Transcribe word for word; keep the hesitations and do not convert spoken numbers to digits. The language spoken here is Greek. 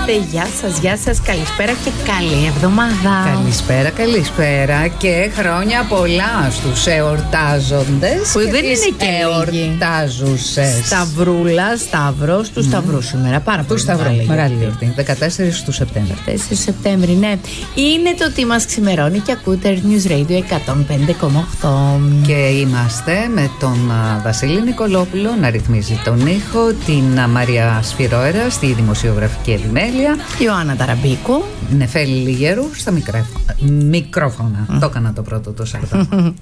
κάνετε? Γεια σας, γεια σας, καλησπέρα και καλή εβδομάδα. Καλησπέρα, καλησπέρα και χρόνια πολλά στους εορτάζοντες. Που δεν είναι και εορτάζουσες. Σταυρούλα, Σταύρος, του mm. Σταυρού σήμερα. Πάρα πολύ μεγάλη, μεγάλη γιορτή. δεκατέσσερις του Σεπτέμβρη. δεκατέσσερις Σεπτέμβρη, ναι. Είναι το τι μας ξημερώνει και ακούτε News Radio εκατόν πέντε κόμμα οκτώ. Και είμαστε με τον Βασίλη Νικολόπουλο να ρυθμίζει τον ήχο, την Μαρία Σφυρόερα στη δημοσιογραφική επιμέλεια, Ιωάννα Ταραμπίκου, Νεφέλη Λιγερού στα μικρόφωνα. Mm. Το έκανα το πρώτο το Σαββατό.